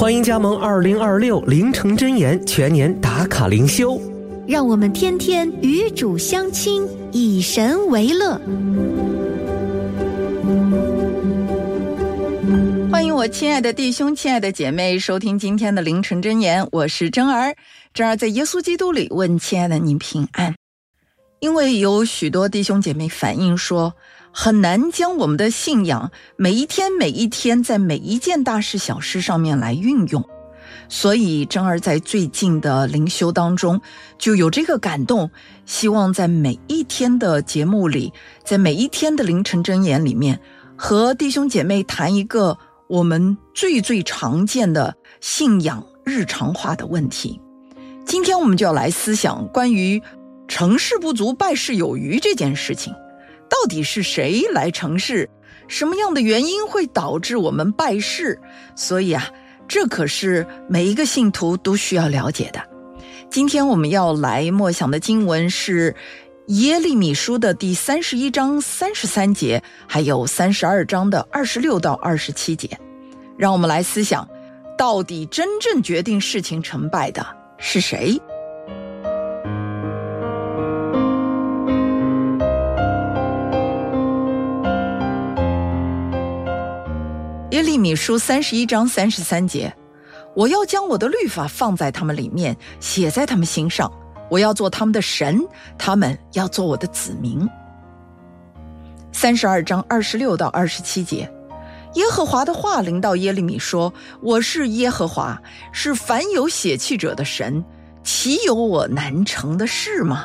欢迎加盟2026凌晨真言全年打卡灵修， 让我们天天与主相亲，以神为乐。 欢迎我亲爱的弟兄亲爱的姐妹收听今天的凌晨真言，我是真儿在耶稣基督里问亲爱的你平安。因为有许多弟兄姐妹反映说，很难将我们的信仰每一天在每一件大事小事上面来运用，所以真儿在最近的灵修当中就有这个感动，希望在每一天的节目里，在每一天的凌晨真言里面，和弟兄姐妹谈一个我们最常见的信仰日常化的问题。今天我们就要来思想关于成事不足败事有余这件事情，到底是谁来成事？什么样的原因会导致我们败事？所以这可是每一个信徒都需要了解的。今天我们要来默想的经文是耶利米书的第31章33节，还有32章的26到27节。让我们来思想，到底真正决定事情成败的是谁？耶利米书31章33节，我要将我的律法放在他们里面，写在他们心上，我要做他们的神，他们要做我的子民。32章26到27节，耶和华的话临到耶利米说，我是耶和华，是凡有血气者的神，岂有我难成的事吗？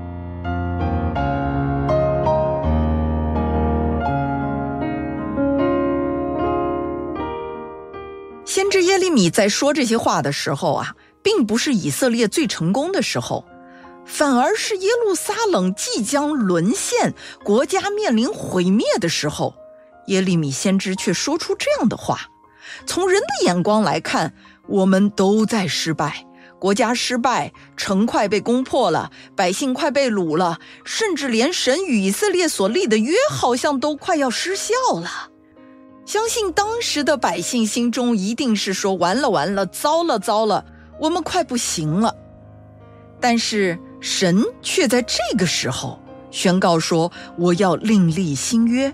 先知耶利米在说这些话的时候并不是以色列最成功的时候，反而是耶路撒冷即将沦陷，国家面临毁灭的时候，耶利米先知却说出这样的话。从人的眼光来看，我们都在失败，国家失败，城快被攻破了，百姓快被掳了，甚至连神与以色列所立的约好像都快要失效了。相信当时的百姓心中一定是说，完了，糟了，我们快不行了。但是神却在这个时候宣告说，我要另立新约。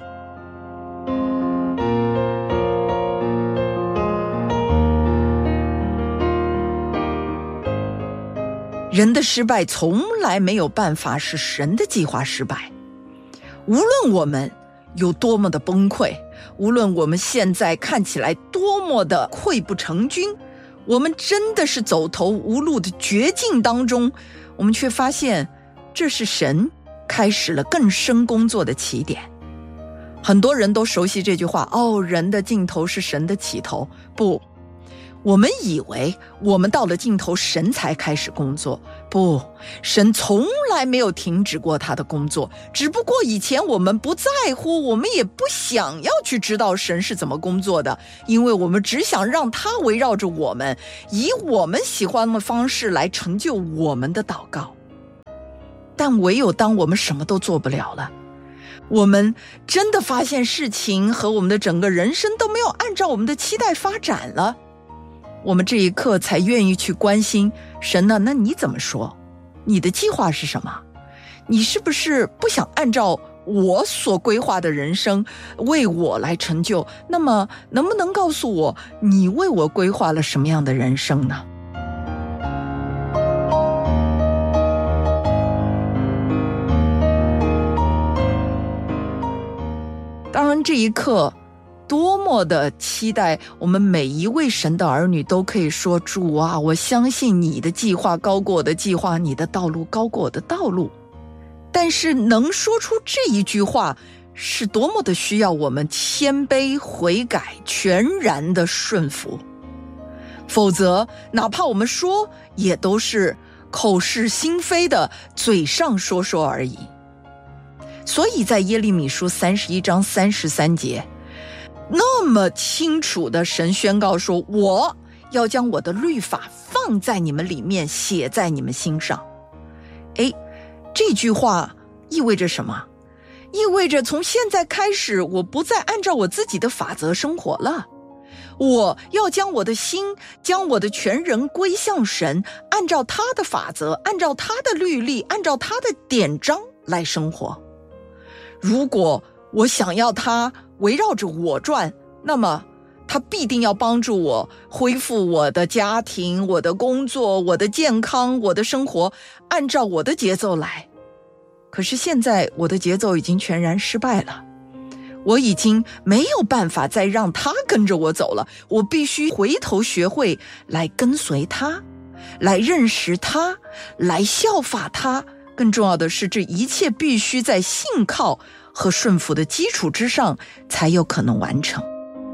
人的失败从来没有办法使神的计划失败。无论我们有多么的崩溃，无论我们现在看起来多么的溃不成军，我们真的是走投无路的绝境当中，我们却发现这是神开始了更深工作的起点。很多人都熟悉这句话，人的尽头是神的起头。不，我们以为我们到了尽头，神才开始工作。不，神从来没有停止过他的工作，只不过以前我们不在乎，我们也不想要去知道神是怎么工作的，因为我们只想让他围绕着我们，以我们喜欢的方式来成就我们的祷告。但唯有当我们什么都做不了了，我们真的发现事情和我们的整个人生都没有按照我们的期待发展了，我们这一刻才愿意去关心神呢，那你怎么说？你的计划是什么？你是不是不想按照我所规划的人生为我来成就？那么能不能告诉我，你为我规划了什么样的人生呢？当然这一刻多么的期待，我们每一位神的儿女都可以说，主啊，我相信你的计划高过我的计划，你的道路高过我的道路。但是能说出这一句话，是多么的需要我们谦卑悔改，全然的顺服。否则哪怕我们说，也都是口是心非的，嘴上说说而已。所以在耶利米书31章33节，那么清楚的神宣告说，我要将我的律法放在你们里面，写在你们心上。这句话意味着什么？意味着从现在开始，我不再按照我自己的法则生活了， 我要将我的心，将我的全人归向神，按照他的法则，按照他的律例，按照他的典章来生活。如果我想要他围绕着我转，那么他必定要帮助我恢复我的家庭、我的工作、我的健康、我的生活，按照我的节奏来。可是现在我的节奏已经全然失败了，我已经没有办法再让他跟着我走了，我必须回头学会来跟随他，来认识他，来效法他。更重要的是，这一切必须在信靠和顺服的基础之上才有可能完成。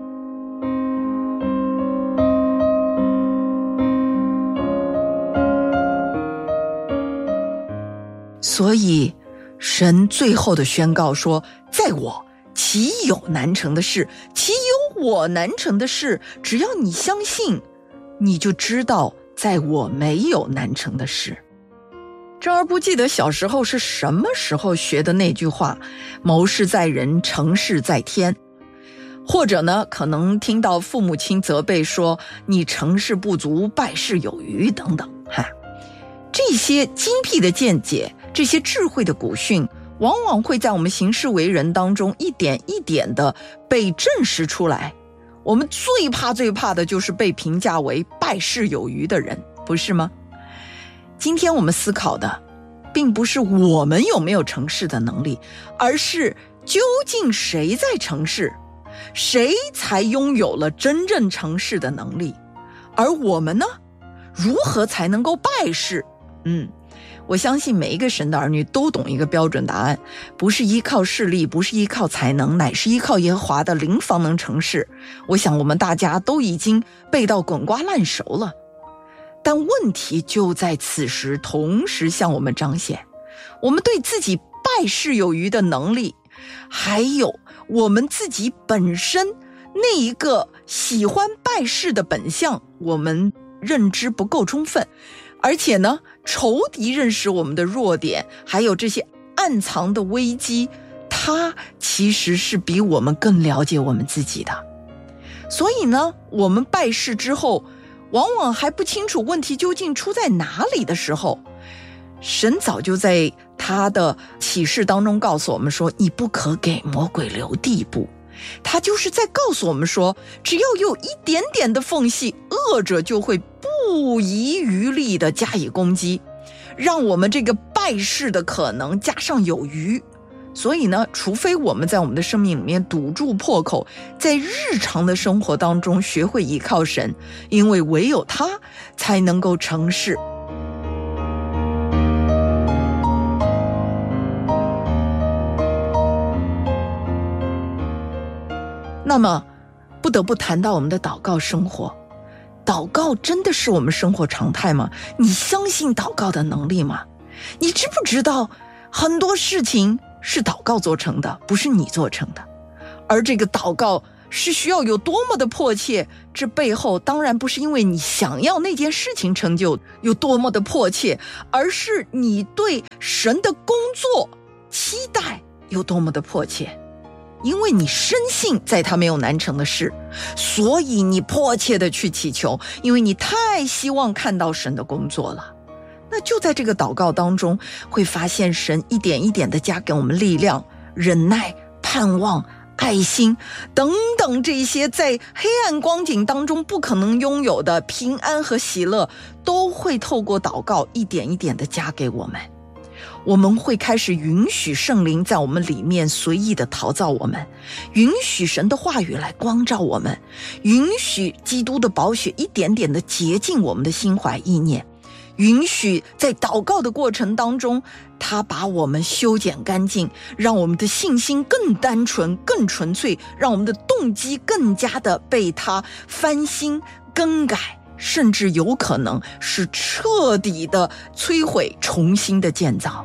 所以神最后的宣告说，在我岂有难成的事？岂有我难成的事？只要你相信，你就知道在我没有难成的事。正儿不记得小时候是什么时候学的那句话，谋事在人，成事在天。或者呢，可能听到父母亲责备说，你成事不足，败事有余等等。这些精辟的见解，这些智慧的古训，往往会在我们行事为人当中一点一点的被证实出来。我们最怕的就是被评价为败事有余的人，不是吗？今天我们思考的并不是我们有没有成事的能力，而是究竟谁在成事，谁才拥有了真正成事的能力，而我们呢，如何才能够败事？我相信每一个神的儿女都懂一个标准答案，不是依靠势力，不是依靠才能，乃是依靠耶和华的灵方能成事。我想我们大家都已经背到滚瓜烂熟了，但问题就在此时同时向我们彰显，我们对自己败事有余的能力，还有我们自己本身那一个喜欢败事的本相，我们认知不够充分。而且呢，仇敌认识我们的弱点，还有这些暗藏的危机，他其实是比我们更了解我们自己的。所以呢，我们败事之后，往往还不清楚问题究竟出在哪里的时候，神早就在他的启示当中告诉我们说，你不可给魔鬼留地步。他就是在告诉我们说，只要有一点点的缝隙，恶者就会不遗余力地加以攻击，让我们这个败事的可能加上有余。所以呢，除非我们在我们的生命里面堵住破口，在日常的生活当中学会依靠神，因为唯有他才能够成事。那么不得不谈到我们的祷告生活。祷告真的是我们生活常态吗？你相信祷告的能力吗？你知不知道很多事情是祷告做成的，不是你做成的。而这个祷告是需要有多么的迫切，这背后当然不是因为你想要那件事情成就有多么的迫切，而是你对神的工作期待有多么的迫切。因为你深信在他没有难成的事，所以你迫切的去祈求，因为你太希望看到神的工作了。那就在这个祷告当中，会发现神一点一点的加给我们力量、忍耐、盼望、爱心等等，这些在黑暗光景当中不可能拥有的平安和喜乐，都会透过祷告一点一点的加给我们。我们会开始允许圣灵在我们里面随意的陶造我们，允许神的话语来光照我们，允许基督的宝血一点点的洁净我们的心怀意念，允许在祷告的过程当中，他把我们修剪干净，让我们的信心更单纯、更纯粹，让我们的动机更加的被他翻新更改，甚至有可能是彻底的摧毁，重新的建造。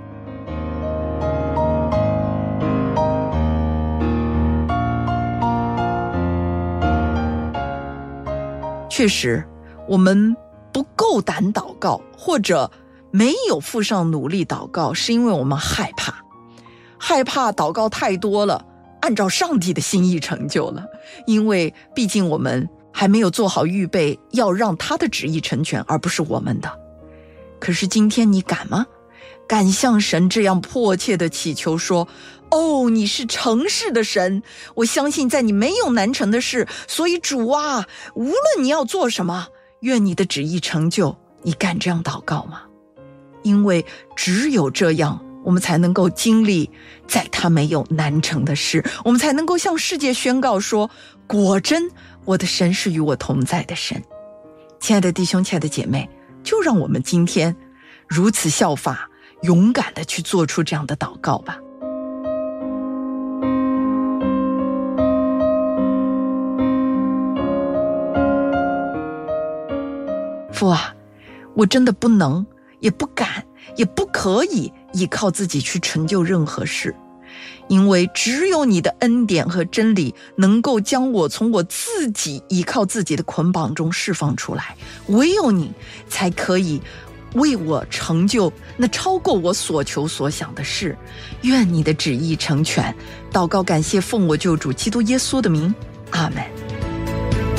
确实，我们不够胆祷告，或者没有付上努力祷告，是因为我们害怕祷告太多了，按照上帝的心意成就了。因为毕竟我们还没有做好预备，要让他的旨意成全，而不是我们的。可是今天你敢吗？敢向神这样迫切的祈求说，哦，你是诚实的神，我相信在你没有难成的事，所以主啊，无论你要做什么，愿你的旨意成就。你敢这样祷告吗？因为只有这样，我们才能够经历在他没有难成的事，我们才能够向世界宣告说，果真我的神是与我同在的神。亲爱的弟兄，亲爱的姐妹，就让我们今天如此效法，勇敢的去做出这样的祷告吧。父啊，我真的不能，也不敢，也不可以依靠自己去成就任何事，因为只有你的恩典和真理能够将我从我自己依靠自己的捆绑中释放出来，唯有你才可以为我成就那超过我所求所想的事。愿你的旨意成全。祷告感谢，奉我救主基督耶稣的名，阿们。